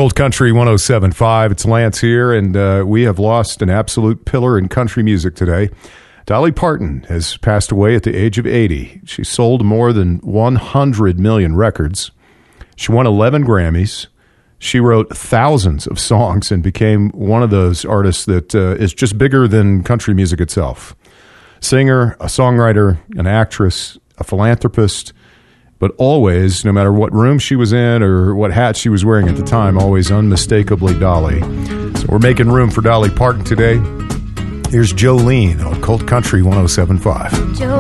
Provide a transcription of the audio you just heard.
Cold Country 107.5. It's Lance here, and we have lost an absolute pillar in country music today. Dolly Parton has passed away at the age of 80. She sold more than 100 million records. She won 11 Grammys. She wrote thousands of songs and became one of those artists that is just bigger than country music itself. Singer, a songwriter, an actress, a philanthropist, but always, no matter what room she was in or what hat she was wearing at the time, always unmistakably Dolly. So we're making room for Dolly Parton today. Here's Jolene on Cold Country 107.5.